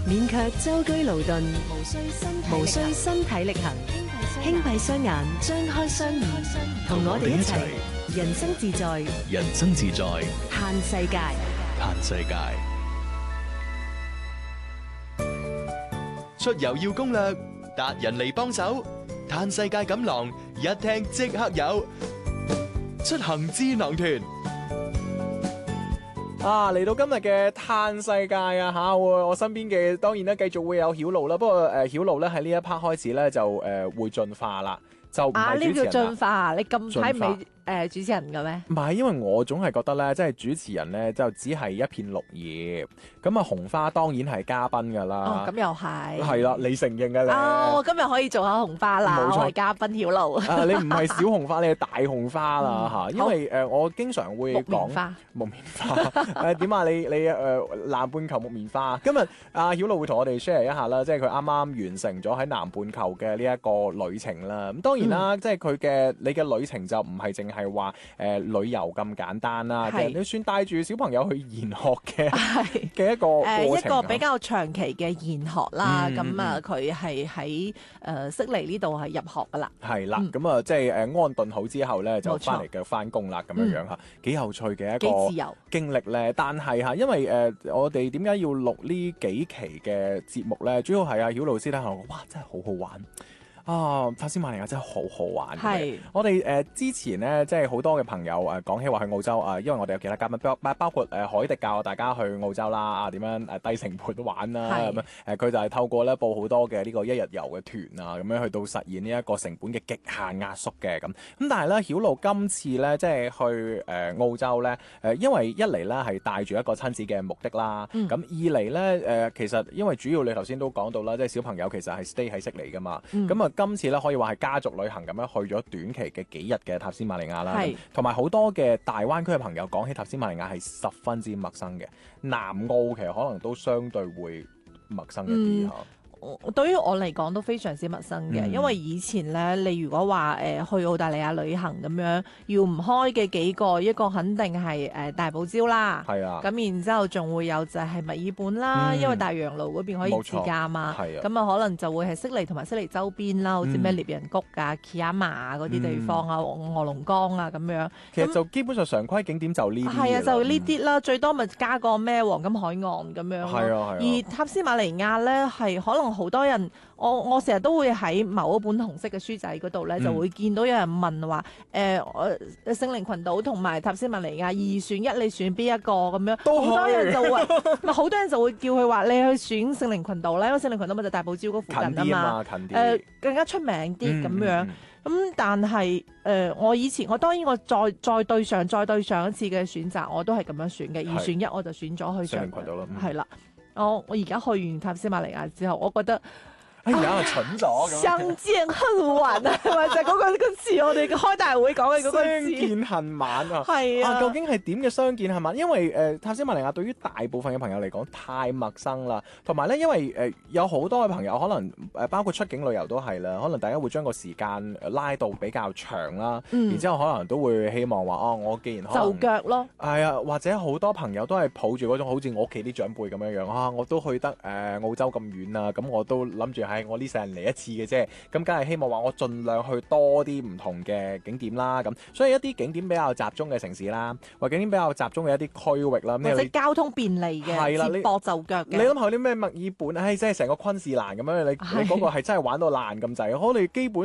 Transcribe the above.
免卻舟車勞頓，無需身體力行，輕閉雙眼，張開雙耳，同我哋一齊人生自在， 人生自在， 嘆世界。 嘆世界。出遊要攻略，達人嚟幫手，嘆世界錦囊一聽即刻有，出行智囊團。 嚟到今日嘅嘆世界啊吓，我身邊嘅當然咧繼續會有曉露啦，不過曉露咧喺呢一 part 開始咧就會進化啦，就唔係主持人啦。 呢叫進化，你咁睇唔起主持人嘅咩？ 唔係，因為我總係覺得咧，即係主持人咧就只係一片綠葉，咁啊紅花當然係嘉賓噶啦。 哦，咁又係。 係啦，你承認嘅咧。 我今日可以做下紅花啦，我係嘉賓曉露。 你唔係小紅花，你係大紅花啦吓，因為我經常會講木棉花。點啊？你南半球木棉花。今日阿曉露會同我哋 share 一下啦，即係佢啱啱完成咗喺南半球嘅呢一個旅程啦。咁當然啦，即係你嘅旅程就唔係淨係話旅遊咁簡單啦，其實你算帶住小朋友去研學嘅一個過程， 一個比較長期嘅研學啦。咁啊，佢係喺悉尼呢度係入學噶啦。係啦，咁啊，即係安頓好之後咧，就翻嚟嘅翻工啦，咁樣樣嚇，幾有趣嘅一個經歷咧。但係嚇，因為我哋點解要錄呢幾期嘅節目咧？主要係阿曉露師睇下，哇，真係好好玩。塔斯馬尼亞真係好好玩嘅。我哋之前咧，即係好多嘅朋友講起話去澳洲因為我哋有其他嘉賓，包括海迪教大家去澳洲啦，點樣低成本玩啦咁樣。佢就係透過咧報好多嘅呢個一日遊嘅團啊，咁樣去到實現呢一個成本嘅極限壓縮嘅咁。咁但係咧，曉露今次咧即係去澳洲咧因為一嚟咧係帶住一個親子嘅目的啦，咁二嚟咧其實因為主要你頭先都講到啦，即係小朋友其實係 stay 喺悉尼噶嘛，咁今次咧可以話係家族旅行咁樣去咗短期嘅幾日嘅塔斯馬尼亞啦，同埋好多嘅大灣區嘅朋友講起塔斯馬尼亞係十分之陌生嘅，南澳其實可能都相對會陌生一啲嚇。 對於我嚟講都非常之陌生嘅，因為以前咧，你如果話去澳大利亞旅行咁樣，要唔開嘅幾個，一個肯定係大堡礁啦，係啊，咁然之後仲會有就係墨爾本啦，因為大洋路嗰邊可以自駕嘛，咁啊可能就會係悉尼同埋悉尼周邊啦，好似咩獵人谷啊、Kiama 嗰啲地方啊、臥龍崗啊咁樣。 其實就基本上常規景點就呢啲， 係啊，就呢啲啦，最多咪加個咩黃金海岸咁樣。係啊。而塔斯馬尼亞咧係可能好多人，我成日都會喺某一本紅色嘅書仔嗰度咧，就會見到有人問話聖靈群島同埋塔斯馬尼亞二選一，你選邊一個咁樣？好多人就會，好多人就會叫佢話你去選聖靈群島啦，因為聖靈群島咪就大堡礁嗰附近啊嘛，近啲更加出名啲咁樣。咁但係我當然我再對上一次嘅選擇，我都係咁樣選嘅，二選一我就選咗去聖靈群島啦，係啦。我而家去完塔斯馬尼亞之後，我覺得蠢咗， 相見恨晚啊，係咪就係嗰個詞？我哋開大會講嘅嗰個字。 相見恨晚啊！ 係啊， 究竟係點嘅相見恨晚？因為塔斯馬尼亞對於大部分嘅朋友嚟講太陌生啦，同埋咧，因為有好多嘅朋友可能包括出境旅遊都係啦，可能大家會將個時間拉到比較長啦，然之後可能都會希望話我既然可能就腳咯， 係啊，或者好多朋友都係抱住嗰種好似我屋企啲長輩咁樣樣我都去得澳洲咁遠啊，咁我都諗住我呢世人嚟一次嘅啫，咁梗係希望話我盡量去多啲唔同嘅景點啦，咁所以一啲景點比較集中嘅城市啦，或者景點比較集中嘅一啲區域啦， 或者交通便利嘅，接駁就腳嘅。 你諗下啲咩墨爾本，即係成個昆士蘭咁樣，你嗰個係真係玩到爛咁滯，我哋基本